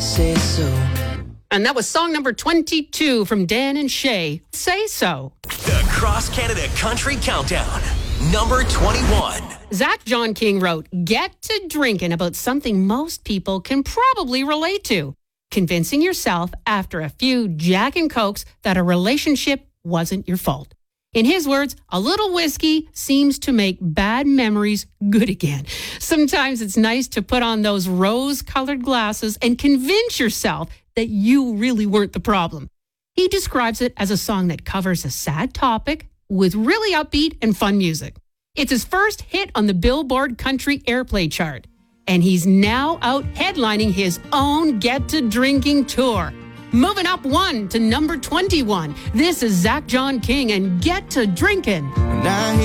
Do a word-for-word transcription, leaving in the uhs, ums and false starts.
Say so. And that was song number twenty-two from Dan and Shay, Say So. The Cross Canada Country Countdown, number twenty-one. Zach John King wrote, "Get to drinking" about something most people can probably relate to. Convincing yourself after a few Jack and Cokes that a relationship wasn't your fault. In his words, a little whiskey seems to make bad memories good again. Sometimes it's nice to put on those rose-colored glasses and convince yourself that you really weren't the problem. He describes it as a song that covers a sad topic with really upbeat and fun music. It's his first hit on the Billboard Country Airplay chart, and he's now out headlining his own Get to Drinking tour. Moving up one to number twenty-one, this is Zach John King and Get to Drinking. And I